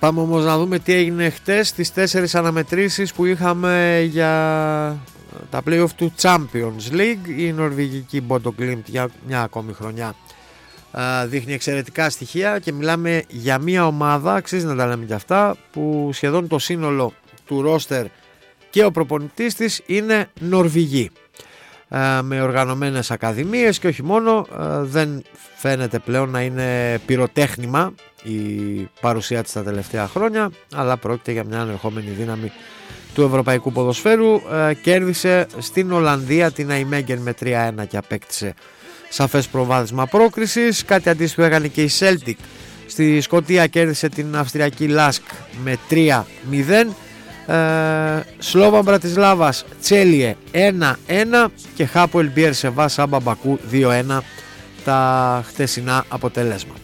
Πάμε όμως να δούμε τι έγινε χτες στις 4 αναμετρήσεις που είχαμε για τα play-off του Champions League. Η νορβηγική Bodo Glimt για μια ακόμη χρονιά δείχνει εξαιρετικά στοιχεία και μιλάμε για μια ομάδα, αξίζει να τα λέμε και αυτά, που σχεδόν το σύνολο του ρόστερ και ο προπονητής της είναι Νορβηγοί, με οργανωμένες ακαδημίες και όχι μόνο. Δεν φαίνεται πλέον να είναι πυροτέχνημα η παρουσία της τα τελευταία χρόνια, αλλά πρόκειται για μια ανερχόμενη δύναμη του ευρωπαϊκού ποδοσφαίρου. Κέρδισε στην Ολλανδία την Nijmegen με 3-1 και απέκτησε σαφές προβάδισμα πρόκρισης. Κάτι αντίστοιχο έκανε και η Celtic στη Σκωτία, κέρδισε την Αυστριακή Λάσκ με 3-0. Σλόβαν Μπρατισλάβας Τσέλιε 1-1 και Χάποελ Μπιερσεβά Σάμπα Μπακού 2-1 τα χτεσινά αποτελέσματα.